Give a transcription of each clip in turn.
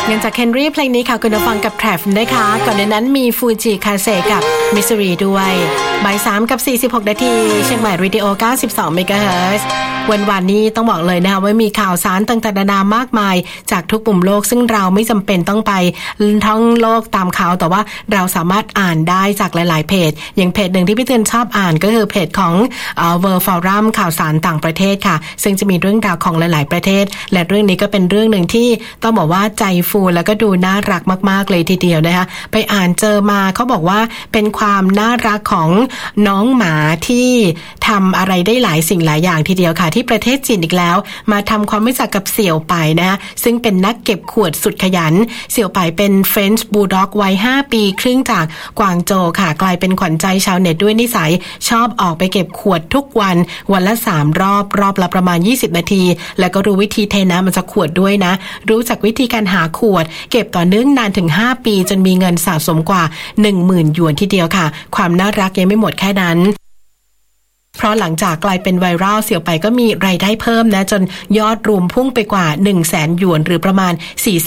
เงินจากเคนรี่เพลงนี้ค่ะคุณผู้ฟังกับแทรฟนะคะก่อนในนั้นมีฟูจิคาเซกับมิสซูรีด้วยบ่าย 3:46 นาทีเชียงใหม่เรดิโอ 92 เมกะเฮิรตซ์วันนี้ต้องบอกเลยนะคะว่ามีข่าวสารต่างๆนานามากมายจากทุกมุมโลกซึ่งเราไม่จำเป็นต้องไปท่องโลกตามข่าวแต่ว่าเราสามารถอ่านได้จากหลายๆเพจอย่างเพจหนึ่งที่พี่เตือนชอบอ่านก็คือเพจของWorld Forum ข่าวสารต่างประเทศค่ะซึ่งจะมีเรื่องราวของหลายๆประเทศและเรื่องนี้ก็เป็นเรื่องหนึ่งที่ต้องบอกว่าใจฟูแล้วก็ดูน่ารักมากๆเลยทีเดียวนะคะไปอ่านเจอมาเขาบอกว่าเป็นความน่ารักของน้องหมาที่ทำอะไรได้หลายสิ่งหลายอย่างทีเดียวค่ะที่ประเทศจีนอีกแล้วมาทำความรู้จักกับเสี่ยวไปนะคะซึ่งเป็นนักเก็บขวดสุดขยันเสี่ยวไปเป็นเฟรนช์บูลด็อกวัย5 ปีครึ่งจากกวางโจวค่ะกลายเป็นขวัญใจชาวเน็ตด้วยนิสัยชอบออกไปเก็บขวดทุกวันละ3 รอบละประมาณ20 นาทีแล้วก็รู้วิธีเทน้ำมันจากขวดด้วยนะรู้จักวิธีการหาขวดเก็บต่อเนื่องนานถึง5 ปีจนมีเงินสะสมกว่า 10,000 หยวนทีเดียวค่ะความน่ารักยังไม่หมดแค่นั้นเพราะหลังจากกลายเป็นไวรัลเสี่ยวไปก็มีรายได้เพิ่มนะจนยอดรวมพุ่งไปกว่า 100,000 หยวนหรือประมาณ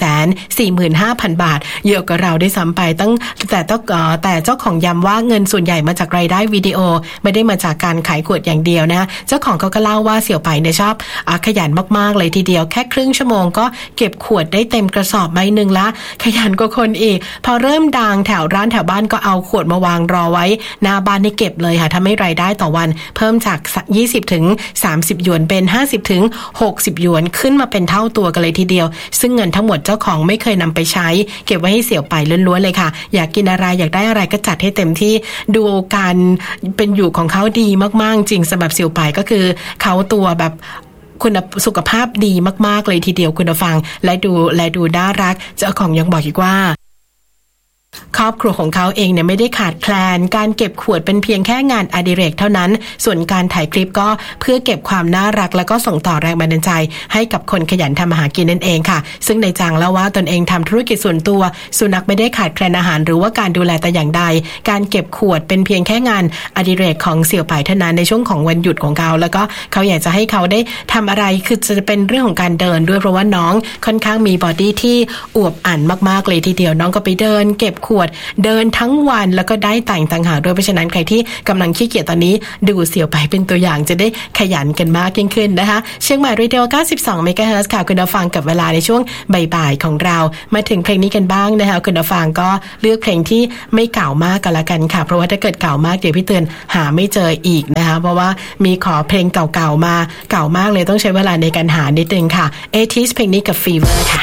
445,000 บาทเยอะกว่าเราได้ซ้ำไปแต่เจ้าของย้ำว่าเงินส่วนใหญ่มาจากรายได้วิดีโอไม่ได้มาจากการขายขวดอย่างเดียวนะเจ้าของเขาก็เล่าว่าเสี่ยวไปเนี่ยชอบขยันมากๆเลยทีเดียวแค่ครึ่งชั่วโมงก็เก็บขวดได้เต็มกระสอบใบนึงละขยันกว่าคนอีกพอเริ่มดังแถวร้านแถวบ้านก็เอาขวดมาวางรอไว้หน้าบ้านให้เก็บเลยค่ะทำให้รายได้ต่อวันเพิ่มจาก20 ถึง 30 หยวนเป็น 50 ถึง 60 หยวนขึ้นมาเป็นเท่าตัวกันเลยทีเดียวซึ่งเงินทั้งหมดเจ้าของไม่เคยนำไปใช้เก็บไว้ให้เสี่ยวไปล้วนๆเลยค่ะอยากกินอะไรอยากได้อะไรก็จัดให้เต็มที่ดูการเป็นอยู่ของเขาดีมากๆจริงสำหรับเสี่ยวไปก็คือเขาตัวแบบคุณสุขภาพดีมากๆเลยทีเดียวคุณผู้ฟังและดูน่ารักเจ้าของยังบอกอีกว่าครอบครัวของเขาเองเนี่ยไม่ได้ขาดแคลนการเก็บขวดเป็นเพียงแค่งานอดิเรกเท่านั้นส่วนการถ่ายคลิปก็เพื่อเก็บความน่ารักแล้วก็ส่งต่อแรงบันดาลใจให้กับคนขยันทำอาหารกินนั่นเองค่ะซึ่งนายจางเล่าว่าตนเองทำธุรกิจส่วนตัวสุนัขไม่ได้ขาดแคลนอาหารหรือว่าการดูแลแต่อย่างใดการเก็บขวดเป็นเพียงแค่งานอดิเรกของเสี่ยวไปเท่านั้นในช่วงของวันหยุดของเขาแล้วก็เขาอยากจะให้เขาได้ทำอะไรคือจะเป็นเรื่องของการเดินด้วยเพราะว่าน้องค่อนข้างมีบอดี้ที่อวบอั่นมากๆเลยทีเดียวน้องก็ไปเดินเก็บขวดเดินทั้งวันแล้วก็ได้ต่างหากด้วยเพราะฉะนั้นใครที่กำลังขี้เกียจตอนนี้ดูเสี่ยวไปเป็นตัวอย่างจะได้ขยันกันมากยิ่งขึ้นนะคะเชียงใหม่เรดิโอ 92 เมกะเฮิรตซ์ค่ะคุณผู้ฟังกับเวลาในช่วงบ่ายๆของเรามาถึงเพลงนี้กันบ้างนะคะคุณผู้ฟังก็เลือกเพลงที่ไม่เก่ามากกันละกันค่ะเพราะว่าถ้าเกิดเก่ามากเดี๋ยวพี่เตือนหาไม่เจออีกนะคะเพราะว่ามีขอเพลงเก่าๆมาเก่ามากเลยต้องใช้เวลาในการหานิดนึงค่ะ80sเพลงนี้กับ Fever ค่ะ